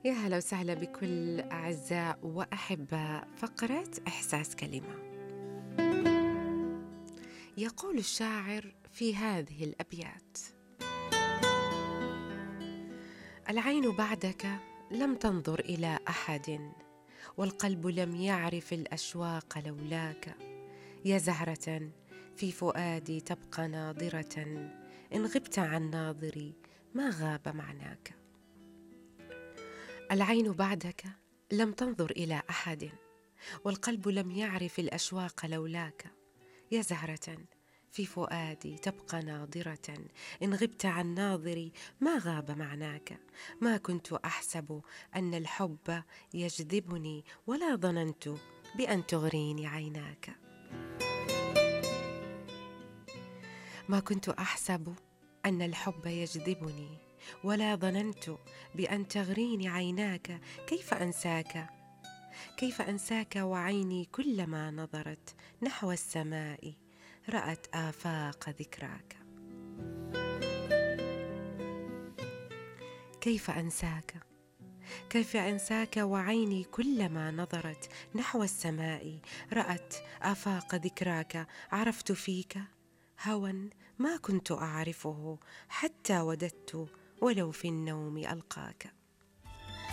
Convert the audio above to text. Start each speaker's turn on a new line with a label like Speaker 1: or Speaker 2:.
Speaker 1: يا هلا وسهلا بكل أعزاء وأحباء فقرة إحساس كلمة. يقول الشاعر في هذه الأبيات: العين بعدك لم تنظر إلى أحد، والقلب لم يعرف الأشواق لولاك. يا زهرة في فؤادي تبقى ناظرة، إن غبت عن ناظري ما غاب معناك. العين بعدك لم تنظر إلى أحد، والقلب لم يعرف الأشواق لولاك. يا زهرة في فؤادي تبقى ناظرة، إن غبت عن ناظري ما غاب معناك. ما كنت أحسب أن الحب يجذبني، ولا ظننت بأن تغريني عيناك. ما كنت أحسب أن الحب يجذبني، ولا ظننت بأن تغريني عيناك. كيف أنساك؟ كيف أنساك وعيني كلما نظرت نحو السماء رأت آفاق ذكراك. كيف أنساك؟ كيف أنساك وعيني كلما نظرت نحو السماء رأت آفاق ذكراك. عرفت فيك هوى ما كنت أعرفه، حتى وددت ولو في النوم ألقاك.